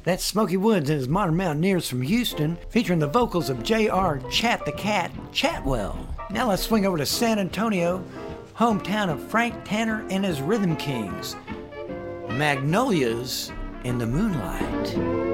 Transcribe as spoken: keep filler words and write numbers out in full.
That's Smokey Woods and his Modern Mountaineers from Houston, featuring the vocals of J R Chat the Cat Chatwell. Now let's swing over to San Antonio, hometown of Frank Tanner and his Rhythm Kings. Magnolias in the Moonlight.